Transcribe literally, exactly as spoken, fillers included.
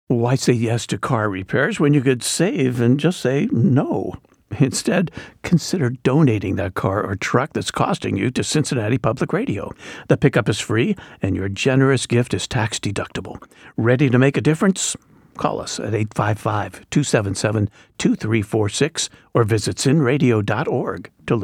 Why say yes to car repairs when you could save and just say no? Instead, consider donating that car or truck that's costing you to Cincinnati Public Radio. The pickup is free, and your generous gift is tax-deductible. Ready to make a difference? Call us at eight five five, two seven seven, two three four six or visit sin radio dot org to learn.